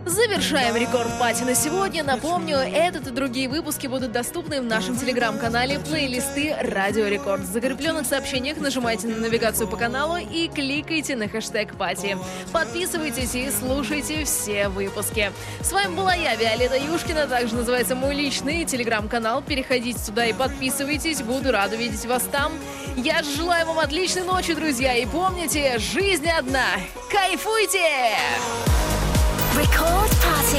Завершаем рекорд-пати на сегодня. Напомню, этот и другие выпуски будут доступны в нашем телеграм-канале «Плейлисты Радио Рекорд». В закрепленных сообщениях нажимайте на навигацию по каналу и кликайте на хэштег «Пати». Подписывайтесь и слушайте все выпуски. С вами была я, Виолетта Юшкина, также называется мой личный телеграм-канал. Переходите туда и подписывайтесь, буду рада видеть вас там. Я желаю вам отличной ночи, друзья, и помните, жизнь одна. Кайфуйте! Record Party.